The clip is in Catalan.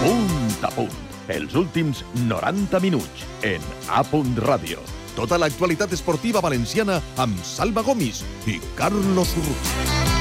Punt a punt. Els últims 90 minuts en A Punt Ràdio. Tota l'actualitat esportiva valenciana amb Salva Gomis i Carlos Urrutia.